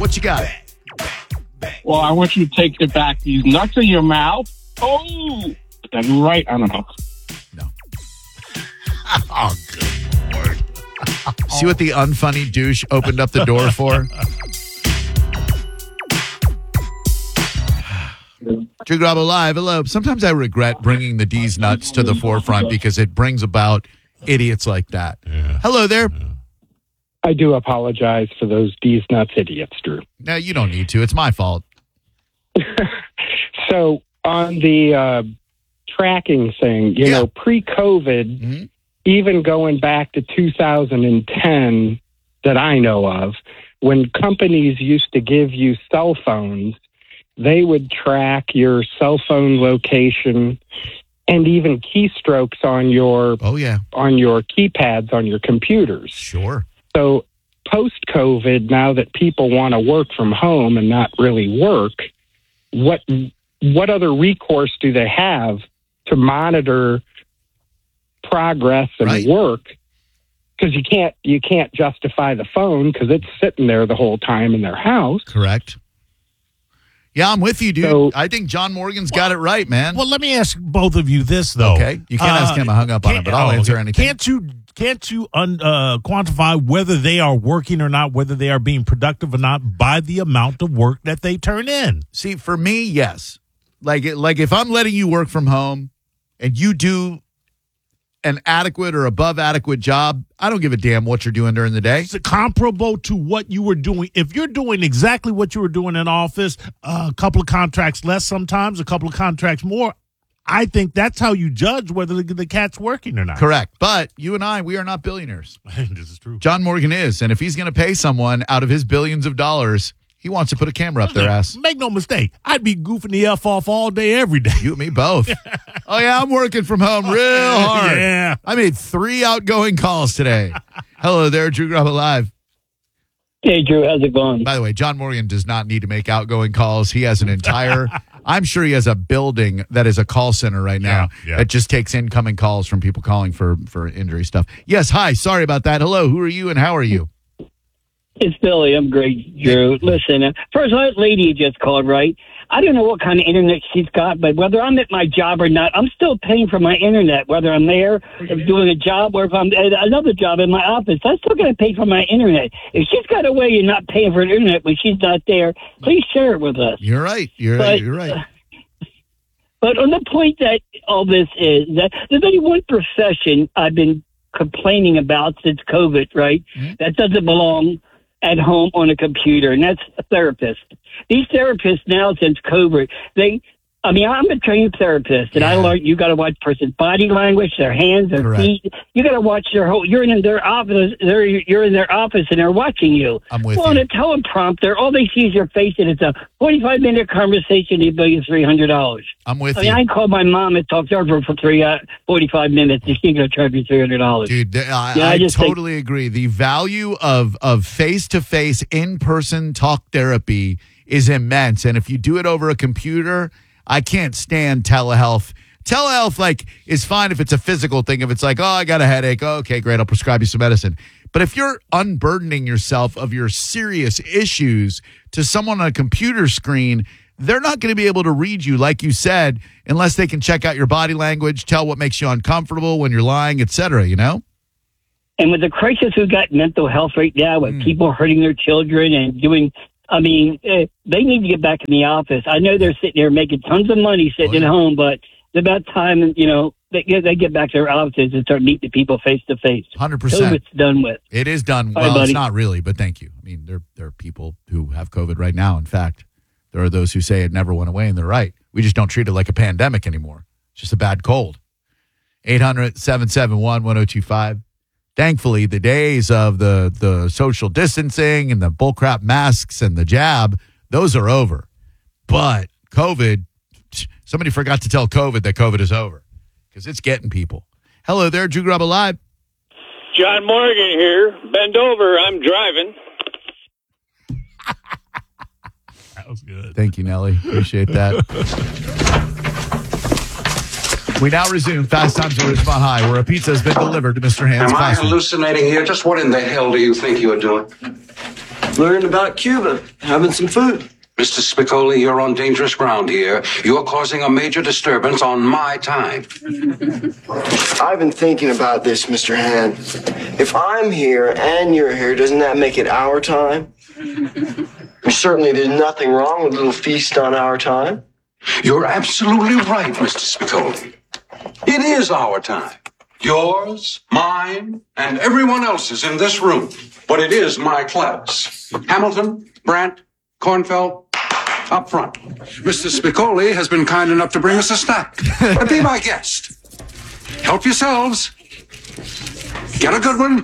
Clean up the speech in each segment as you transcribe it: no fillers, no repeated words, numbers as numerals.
What you got? Well, I want you to take it back. These nuts in your mouth. Oh, that's right. I don't know. No. Oh, good Lord. See what the unfunny douche opened up the door for? Drew Garabo Live. Hello. Sometimes I regret bringing the D's nuts to the forefront because it brings about idiots like that. Yeah. Hello there. I do apologize for those D's nuts idiots, Drew. No, you don't need to. It's my fault. So on the tracking thing, you know, pre-COVID, even going back to 2010 that I know of, when companies used to give you cell phones, they would track your cell phone location and even keystrokes on your on your keypads on your computers. Sure. So post-COVID, now that people want to work from home and not really work, what other recourse do they have to monitor progress and work? Because you can't justify the phone because it's sitting there the whole time in their house. Correct. Yeah, I'm with you, dude. So, I think John Morgan's got it right, man. Well, let me ask both of you this, though. Okay. You can't ask him. I hung up on him, but I'll answer anything. Can't you quantify whether they are working or not, whether they are being productive or not by the amount of work that they turn in? See, for me, yes. Like if I'm letting you work from home and you do an adequate or above adequate job, I don't give a damn what you're doing during the day. It's comparable to what you were doing. If you're doing exactly what you were doing in office, a couple of contracts less sometimes, a couple of contracts more, I think that's how you judge whether the cat's working or not. Correct. But you and I, we are not billionaires. This is true. John Morgan is. And if he's going to pay someone out of his billions of dollars, he wants to put a camera up their ass. Make no mistake. I'd be goofing the F off all day, every day. You and me both. Oh, yeah, I'm working from home real hard. Yeah. I made 3 outgoing calls today. Hello there, Drew Garabo Live. Hey, Drew, how's it going? By the way, John Morgan does not need to make outgoing calls. He has an entire, I'm sure he has a building that is a call center right now that just takes incoming calls from people calling for injury stuff. Yes, hi, sorry about that. Hello, who are you and how are you? It's Billy. I'm great, Drew. Listen, first, that lady just called, right? I don't know what kind of internet she's got, but whether I'm at my job or not, I'm still paying for my internet, whether I'm there doing a job or if I'm at another job in my office. I'm still going to pay for my internet. If she's got a way of not paying for internet when she's not there, please share it with us. You're right. You're right. But on the point that all this is, that there's only one profession I've been complaining about since COVID, right? Mm-hmm. That doesn't belong at home on a computer, and that's a therapist. These therapists now, since COVID, I'm a trained therapist, and I learned you got to watch a person's body language, their hands, their feet. You got to watch their whole. You're in their office. You're in their office, and they're watching you. I'm with you. On a teleprompter, all they see is your face, and it's a 45-minute conversation. They bill you $300. I'm with you. I called my mom and talked to her for 45 minutes, and she's going to charge me $300. Dude, I totally agree. The value of face-to-face, in-person talk therapy is immense, and if you do it over a computer, I can't stand telehealth. Telehealth, is fine if it's a physical thing. If it's like, oh, I got a headache. Oh, okay, great. I'll prescribe you some medicine. But if you're unburdening yourself of your serious issues to someone on a computer screen, they're not going to be able to read you, like you said, unless they can check out your body language, tell what makes you uncomfortable when you're lying, et cetera, you know? And with the crisis we've got mental health right now, with people hurting their children and doing... they need to get back in the office. I know they're sitting there making tons of money sitting at home, but it's about time, they get back to their offices and start meeting the people face to face. 100%. COVID's done with. It is done. Well, it's not really, but thank you. I mean, there are people who have COVID right now. In fact, there are those who say it never went away, and they're right. We just don't treat it like a pandemic anymore. It's just a bad cold. 800-771-1025. Thankfully, the days of the social distancing and the bullcrap masks and the jab, those are over. But COVID, somebody forgot to tell COVID that COVID is over because it's getting people. Hello there, Drew Garabo Live. John Morgan here. Bend over. I'm driving. That was good. Thank you, Nelly. Appreciate that. We now resume Fast Times at Ridgemont High, where a pizza has been delivered to Mr. Hand's Am I classroom. hallucinating here? Just what in the hell do you think you're doing? learning about Cuba, having some food. Mr. Spicoli, you're on dangerous ground here. You're causing a major disturbance on my time. I've been thinking about this, Mr. Han. If I'm here and you're here, doesn't that make it our time? Certainly there's nothing wrong with a little feast on our time. You're absolutely right, Mr. Spicoli. It is our time. Yours, mine, and everyone else's in this room. But it is my class. Hamilton, Brandt, Kornfeld, up front. Mr. Spicoli has been kind enough to bring us a snack. Be my guest. Help yourselves. Get a good one.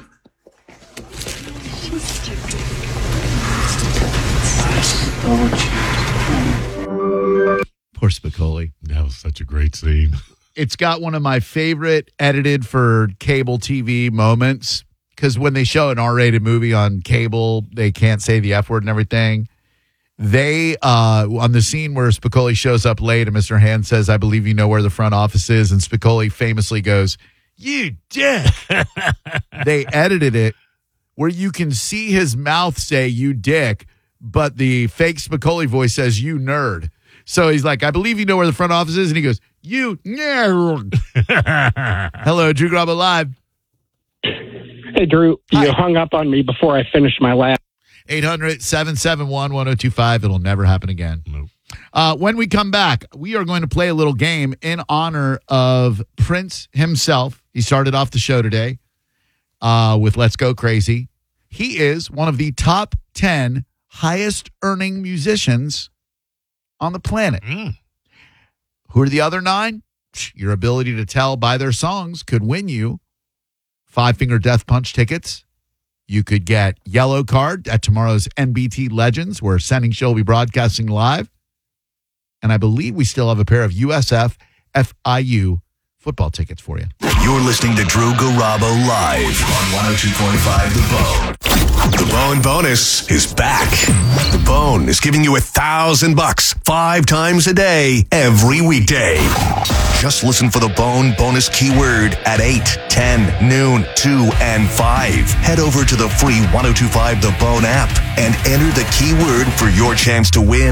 Poor Spicoli. That was such a great scene. It's got one of my favorite edited for cable TV moments, because when they show an R-rated movie on cable, they can't say the F word and everything. They, on the scene where Spicoli shows up late and Mr. Han says, I believe you know where the front office is, and Spicoli famously goes, you dick. They edited it where you can see his mouth say, you dick, but the fake Spicoli voice says, you nerd. So he's like, I believe you know where the front office is, and he goes, you nerd. Hello, Drew Garabo Live. Hey, Drew, you hung up on me before I finished my last. 800-771-1025. It'll never happen again. Nope. When we come back, we are going to play a little game in honor of Prince himself. He started off the show today with Let's Go Crazy. He is one of the top 10 highest earning musicians on the planet. Who are the other 9? Your ability to tell by their songs could win you 5 Finger Death Punch tickets. You could get yellow card at tomorrow's NBT Legends, where Sending Show will be broadcasting live. And I believe we still have a pair of USF FIU football tickets for you. You're listening to Drew Garabo live on 102.5 The Bone. The Bone bonus is back. The Bone is giving you $1,000 5 times a day, every weekday. Just listen for the Bone bonus keyword at 8, 10, noon, 2, and 5. Head over to the free 102.5 The Bone app and enter the keyword for your chance to win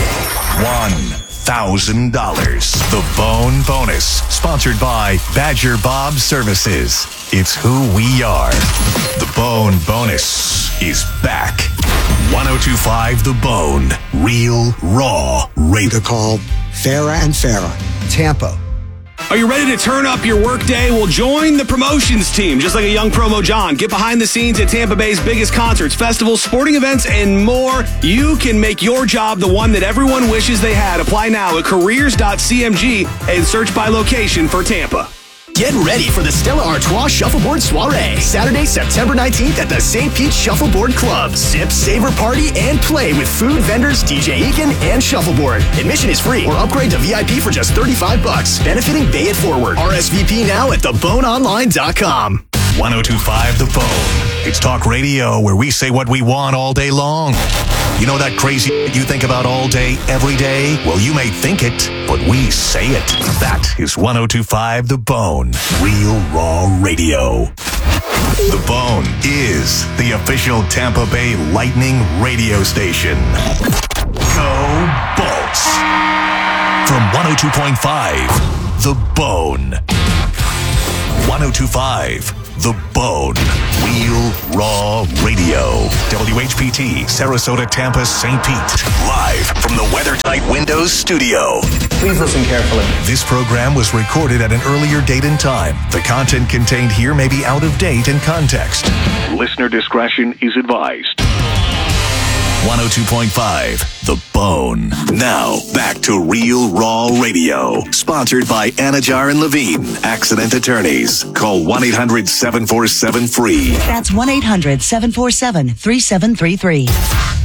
$1,000. The Bone bonus, sponsored by Badger Bob Services. It's who we are. The Bone bonus is back. 102.5 The Bone. Real, raw, radio. Called Farrah and Farrah, Tampa. Are you ready to turn up your workday? Well, join the promotions team. Just like a young promo John, get behind the scenes at Tampa Bay's biggest concerts, festivals, sporting events, and more. You can make your job the one that everyone wishes they had. Apply now at careers.cmg and search by location for Tampa. Get ready for the Stella Artois Shuffleboard Soiree, Saturday, September 19th at the St. Pete Shuffleboard Club. Sip, savor, party, and play with food vendors, DJ Eakin, and Shuffleboard. Admission is free or upgrade to VIP for just $35, benefiting Bay It Forward. RSVP now at theboneonline.com. 102.5 The Bone. It's talk radio where we say what we want all day long. You know that crazy you think about all day, every day? Well, you may think it, but we say it. That is 102.5 The Bone. Real raw radio. The Bone is the official Tampa Bay Lightning radio station. Go Bolts. From 102.5 The Bone. 102.5 The Bone. Real raw radio. WHPT, Sarasota, Tampa, St. Pete. Live from the WeatherTight Windows studio. Please listen carefully. This program was recorded at an earlier date and time. The content contained here may be out of date in context. Listener discretion is advised. 102.5 The Bone. Now, back to Real Raw Radio. Sponsored by Anajar and Levine, Accident Attorneys. Call 1-800-747-FREE. That's 1-800-747-3733.